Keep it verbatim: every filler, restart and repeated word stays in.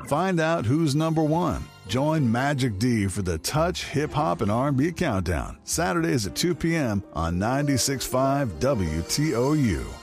Find out who's number one. Join Magic D for the Touch Hip Hop and R and B Countdown, Saturdays at two p.m. on ninety-six point five W T O U.